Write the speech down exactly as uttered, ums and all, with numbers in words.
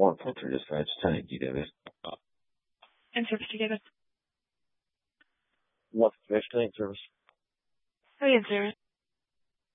One filter dispatch, ten eighty, David. In service to David. One fish tank service. Oh, yeah, in service.